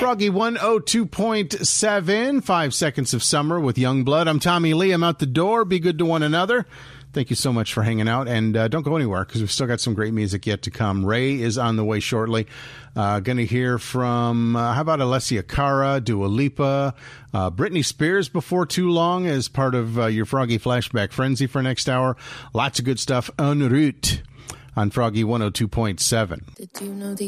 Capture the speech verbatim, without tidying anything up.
Froggy one oh two point seven, Five Seconds of Summer with Youngblood. I'm Tommy Lee. I'm out the door. Be good to one another. Thank you so much for hanging out, and uh, don't go anywhere because we've still got some great music yet to come. Ray is on the way shortly. Uh, going to hear from, uh, how about Alessia Cara, Dua Lipa, uh, Britney Spears before too long as part of uh, your Froggy Flashback Frenzy for next hour. Lots of good stuff en route on Froggy one oh two point seven. Did you know the